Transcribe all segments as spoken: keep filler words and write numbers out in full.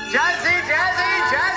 Jazzy, Jazzy,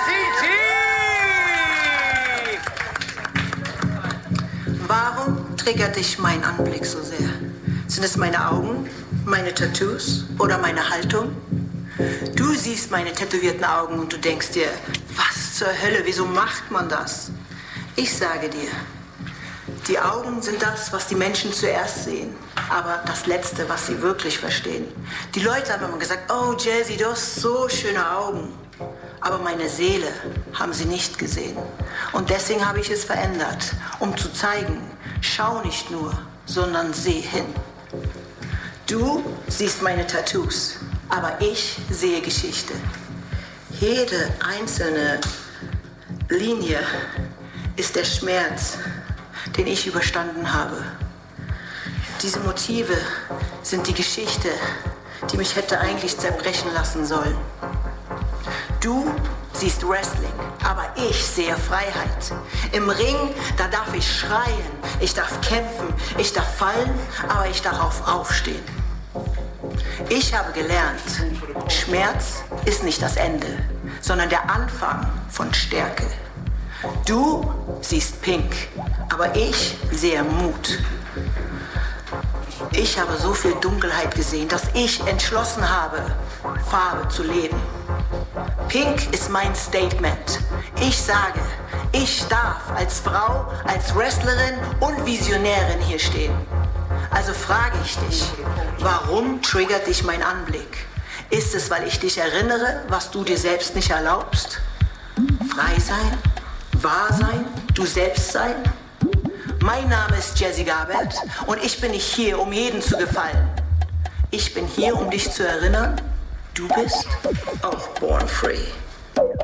Jazzy G! Warum triggert dich mein Anblick so sehr? Sind es meine Augen, meine Tattoos oder meine Haltung? Du siehst meine tätowierten Augen und du denkst dir, was zur Hölle, wieso macht man das? Ich sage dir, die Augen sind das, was die Menschen zuerst sehen, aber das Letzte, was sie wirklich verstehen. Die Leute haben immer gesagt, oh Jazzy, du hast so schöne Augen. Aber meine Seele haben sie nicht gesehen. Und deswegen habe ich es verändert, um zu zeigen, schau nicht nur, sondern seh hin. Du siehst meine Tattoos, aber ich sehe Geschichte. Jede einzelne Linie ist der Schmerz, den ich überstanden habe. Diese Motive sind die Geschichte, die mich hätte eigentlich zerbrechen lassen sollen. Du siehst Wrestling, aber ich sehe Freiheit. Im Ring, da darf ich schreien, ich darf kämpfen, ich darf fallen, aber ich darf auch aufstehen. Ich habe gelernt, Schmerz ist nicht das Ende, sondern der Anfang von Stärke. Du siehst Pink, aber ich sehe Mut. Ich habe so viel Dunkelheit gesehen, dass ich entschlossen habe, Farbe zu leben. Pink ist mein Statement. Ich sage, ich darf als Frau, als Wrestlerin und Visionärin hier stehen. Also frage ich dich, warum triggert dich mein Anblick? Ist es, weil ich dich erinnere, was du dir selbst nicht erlaubst? Frei sein? Wahr sein? Du selbst sein? Mein Name ist Jazzy Garbett und ich bin nicht hier, um jedem zu gefallen. Ich bin hier, um dich zu erinnern, du bist auch born free.